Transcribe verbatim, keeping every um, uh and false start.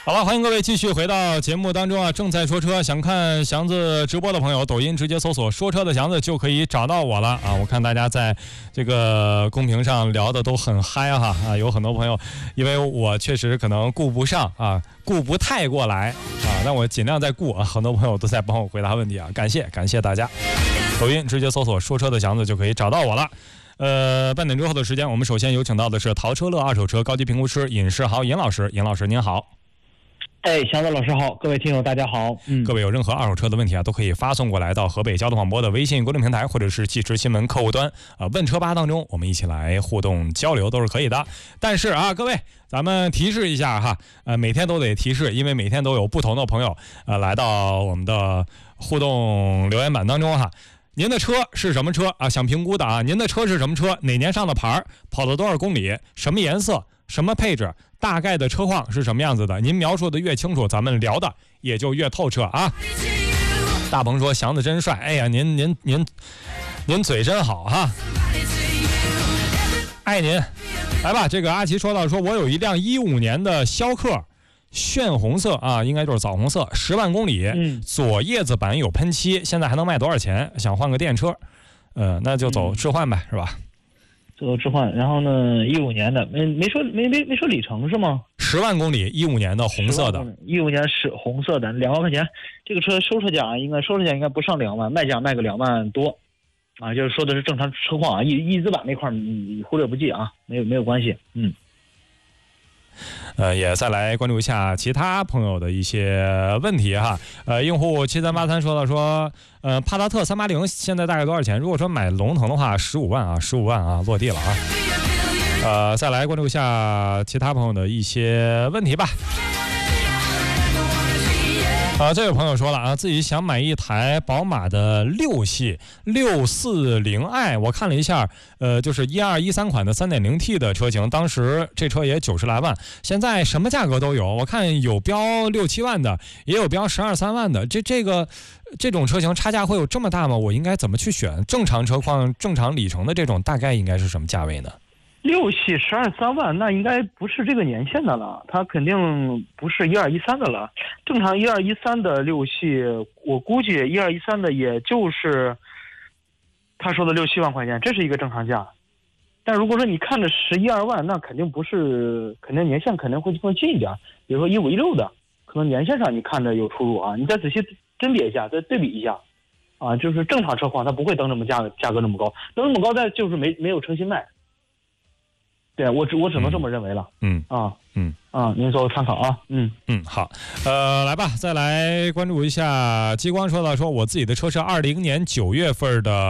好了，欢迎各位继续回到节目当中啊！正在说车，想看祥子直播的朋友，抖音直接搜索“说车的祥子”就可以找到我了啊！我看大家在这个公屏上聊的都很嗨哈啊！有很多朋友，因为我确实可能顾不上啊，顾不太过来啊，但我尽量在顾啊。很多朋友都在帮我回答问题啊，感谢感谢大家！抖音直接搜索“说车的祥子”就可以找到我了。呃，半点之后的时间，我们首先有请到的是淘车乐二手车高级评估师尹世豪尹老师，尹老师您好。 哎，祥子老师好，各位听友大家好。 嗯，各位有任何二手车的问题啊，都可以发送过来到河北交通广播的微信公众平台，或者是汽车新闻客户端啊、呃、问车吧当中，我们一起来互动交流都是可以的。但是啊，各位，咱们提示一下哈，呃，每天都得提示，因为每天都有不同的朋友呃来到我们的互动留言板当中哈。您的车是什么车啊？想评估的啊，您的车是什么车？哪年上的牌？跑了多少公里？什么颜色？什么配置？大概的车况是什么样子的？您描述的越清楚，咱们聊的也就越透彻啊。大鹏说祥子真帅，哎呀，您您您您嘴真好哈，爱您。来吧，这个阿奇说到说，我有一辆一五年的逍客，炫红色啊，应该就是枣红色，十万公里， 嗯， 左叶子板有喷漆，现在还能卖多少钱？想换个电车，呃，那就走置换呗，是吧？ 做置换，然后呢，一五年的，没没说没没没说里程是吗？ 十万公里，一五年的红色的， 一五年是红色的，两万块钱，这个车收车价应该收车价应该不上两万，卖价卖个两万多，啊，就是说的是正常车况啊，一一字板那块你忽略不计啊，没有没有关系，嗯。 呃，也再来关注一下其他朋友的一些问题哈。呃，用户七三八三说到说，呃，帕萨特三八零现在大概多少钱？如果说买龙腾的话，十五万啊，十五万啊，落地了啊。呃，再来关注一下其他朋友的一些问题吧。啊，这位朋友说了啊，自己想买一台宝马的六系六四零 i， 我看了一下，呃，就是一二一三款的 三点零 T 的车型，当时这车也九十来万，现在什么价格都有，我看有标六七万的，也有标十二三万的，这这个这种车型差价会有这么大吗？我应该怎么去选？正常车况、正常里程的这种，大概应该是什么价位呢？ 六系十二三万，那应该不是这个年限的了，它肯定不是一二一三的了。正常一二一三的六系，我估计一二一三的也就是他说的六七万块钱，这是一个正常价。但如果说你看着十一二万，那肯定不是，肯定年限肯定会更近一点。比如说一五一六的，可能年限上你看着有出入啊，你再仔细甄别一下，再对比一下，啊，就是正常车况它不会登这么价价格这么高，登这么高，再就是没没有诚心卖。对我只我只能这么认为了， 嗯啊嗯啊，您做个参考啊，嗯嗯好，呃来吧，再来关注一下激光说到说我自己的车是二零年九月份的。